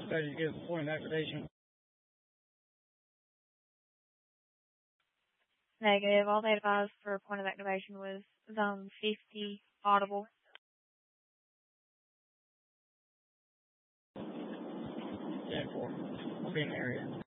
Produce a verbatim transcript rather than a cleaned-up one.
study to give a point of activation. Negative. All they advised for a point of activation was zone fifty audible. ten four. I'll be in the area.